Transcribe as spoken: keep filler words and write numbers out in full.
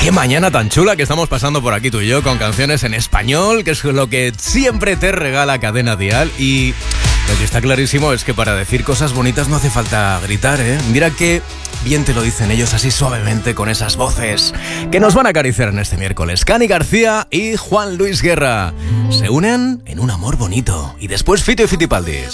Qué mañana tan chula que estamos pasando por aquí tú y yo, con canciones en español, que es lo que siempre te regala Cadena Dial. Y lo que está clarísimo es que para decir cosas bonitas no hace falta gritar, ¿eh? Mira que bien te lo dicen ellos así suavemente, con esas voces que nos van a acariciar en este miércoles. Cani García y Juan Luis Guerra se unen en un amor bonito. Y después Fito y Fitipaldis.